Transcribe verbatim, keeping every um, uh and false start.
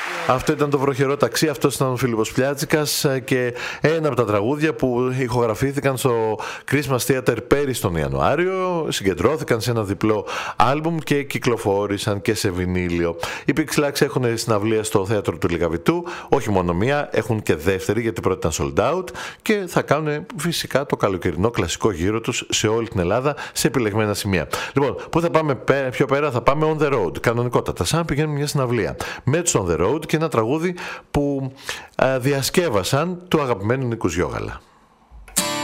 Αυτό ήταν το βροχερό ταξί, αυτό ήταν ο Φίλιππος Πλιάτσικας και ένα από τα τραγούδια που ηχογραφήθηκαν στο Christmas Theater πέρυσι τον Ιανουάριο, συγκεντρώθηκαν σε ένα διπλό άλμπουμ και κυκλοφόρησαν και σε βινίλιο. Οι Pixelax έχουν συναυλία στο θέατρο του Λυκαβητού, όχι μόνο μία, έχουν και δεύτερη γιατί πρώτη ήταν sold out και θα κάνουν φυσικά το καλοκαιρινό κλασικό γύρο τους σε όλη την Ελλάδα σε επιλεγμένα σημεία. Λοιπόν, πού θα πάμε πιο πέρα? Θα πάμε on the road, κανονικότατα, σαν να πηγαίνουμε μια συναυλία με τους on the road και ένα τραγούδι που α, διασκεύασαν του αγαπημένου Νίκου Γιώγαλα.